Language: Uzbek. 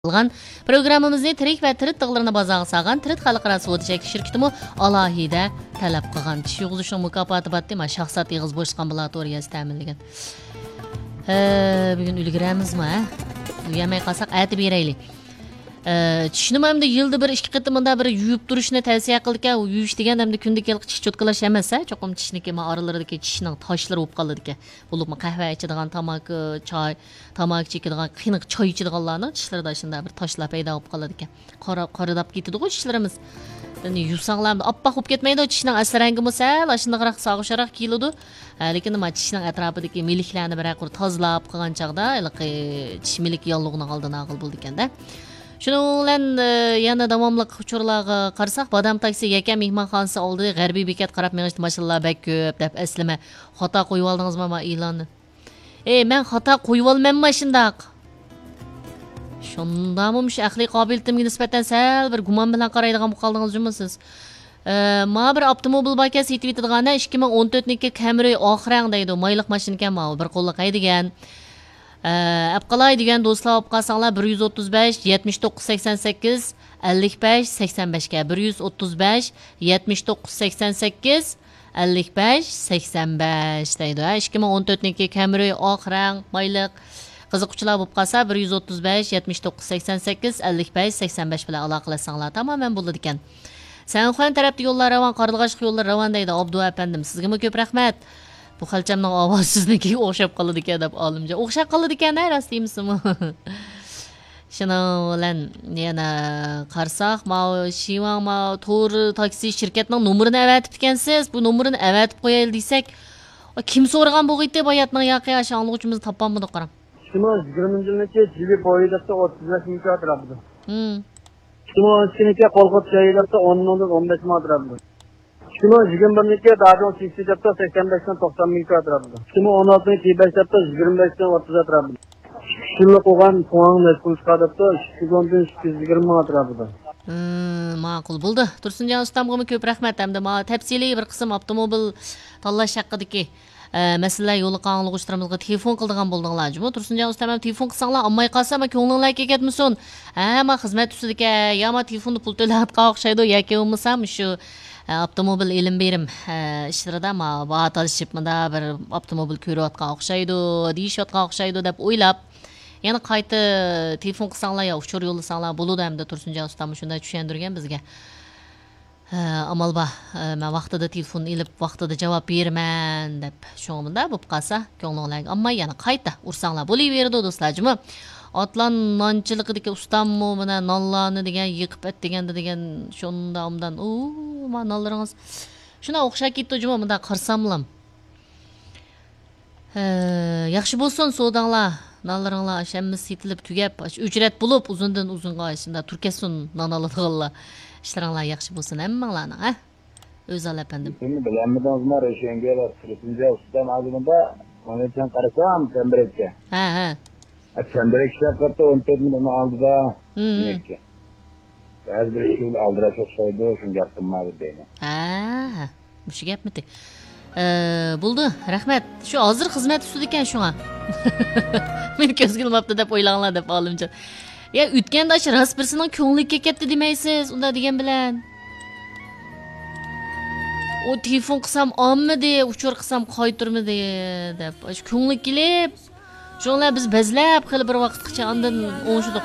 Programımızı tirik ve tirit dağlarına bazağı sağan tirit xalqara suvati çekiş şirketimi alahide talep qilgan. Tish yog'izishning mukofoti bor dema, shaxsat yig'iz bo'shgan ambulatoriyasi ta'minlagan. Bugun ulguramizmi, ha? Uyamay qolsak aytib beraylik. Tishni hamda yilda bir ikki qitimida bir yuvib turishni tavsiya qildik-a. Yuvish degan hamda kundalik tish cho'tkalash emas, ha? Cho'qim tishniki oralaridagi tishning toshlari bo'lib qoladi-ku. Bo'libmi qahva ichadigan, tamaki, choy, tamaki chekadigan, qiyniq choy ichadiganlarning tishlarida shunday bir toshlar paydo bo'lib qoladi-ku. Qoradab ketadi-ku tishlarimiz. Yani yuvsanglarmi oppoq bo'lib ketmaydi, tishning asrangi bo'lsa, shunaqroq sog'isharoq keladi. Lekin nima tishning atrofidagi miliklarni biraqur tozalab qilgan chaqda, tish milik yollig'ini oldini aql bo'ldi ekanda. Şunun bilan yana davomli uchurlarga qarasak, Badam taksi yakam mehmonxonasi oldi, g'arbiy bekat qarab mengishdi mashinalar bak ko'p deb eslama. Xato qo'yib oldingizmi ma e'lonni? Men xato qo'yib olmayman shundaq. Shundammish aqliy qobiliyatimga nisbatan sal bir gumon bilan qaraydigan bo'lib qoldingiz jumisiz. Ma bir avtomobil bakasi yetib yetadigan 2014niki Camry oxirang deydi, mayliq mashina ekan ma, bir qo'lliq haydigan. Abqalay degan do'stlar olib qolsanglar 135 79 88 55 85 ga 135 79 88 55 85 deydi. 2014niki Camry oxirang mayliq qiziquvchilar bo'lib qolsa 135 79 88 55 85 bilan aloqalashsanglar tamamen bo'ladi ekan. Sanxon tarafdagi yo'llar ravon, Qarilg'ashq yo'llar ravon deydi Abdu apandim. Sizga ko'p rahmat. Bu xalchamning ovozi siznikiga o'xshab qoladi ekan deb olimja. O'xshab qoladi ekan-a, rost deymizmi? Shuni bilan yana qarsak, ma to'r taksi shirkatining nomerini avatib ekansiz. Bu nomerini avatib qo'yaylik desak, kim so'ragan bo'g'iydi bayatning yoqi ashang'uvchimizni topolmadik qaram. Shimo 20-yilniki jibi poyidasi 35 ming atrofida. Shimo siniki qo'lqot joylarda 10-15 ming atrofida. Shimo 21niki Dajon 85 dan 90 ming atrofida. Shimo 16niki 25 dan 30 atrofida. Shuni qo'ygan puan mas'ul chiqadibdi 220 atrofida. Ma'qul bo'ldi. Tursunjon ustamga ko'p rahmat hamda tafsiliy bir qism avtomobil tanlash haqidagi masala yo'li qonunlashtiramizga telefon qildigan bo'ldinglar-ku. Tursunjon ustam ham telefon qilsanglar, olmay qolsa, ko'nglinglar kelganmisin? Ma xizmat ustida yo ma telefonni pul to'layotgan o'xshaydi yoki bo'lmasam shu avtomobil ilm berim ishlarida atalishibmida bir avtomobil ko'rayotgan o'xshaydi, deyishayotgan o'xshaydi deb o'ylab, yana qayta telefon qilsanglar yo uchur yo'llasanglar bo'ladi hamda Tursunjon ustam shunday tushuntirgan bizga. Amal ba, men vaqtida telefon ilib, vaqtida javob berman deb shuningda bo'lib qolsa, ko'nglinglar amma yana qayta ursanglar bo'laveradi do'stlarjimi? Otlan nonchiligidagi ustammi mana nonlarni degan yiqib et deganda degan shunda umdan ma nonlaringiz shuna o'xshab ketdi juma bunda qarsamlam. Yaxshi bo'lsin so'danglar, nonlaringlar hammasi yetilib tugab, ujrat bo'lib uzundan uzunga shunda turkasin non oladiganlar. İşleringlar yaxshi bo'lsin hammanglarning, ha? O'zal apandim. Sizni bilamidingizmi, Reshenga Tursunjon ustam azimida mana sen qarasam Chamberekka. Ha. Chamberek ishlab qatda 14 million oldida. Ba'zi bir yo'l aldirash o'xshaydi, shunga gapirmadi deyman. Shu gapmidi? Bo'ldi, rahmat. Shu hozir xizmat ustida ekan shunga. Men ko'zga ilmabdi deb o'ylanglar deb olimcha. Ya o'tganda shu rasbirsining ko'ngliga ketdi demaysiz, unda degan bilan. O telefon qilsam olmadi, uchur qilsam qaytirmadi deb. Shu ko'ngli kelib, shunlar biz bazlab qilib bir vaqtgacha ondan o'ngishdi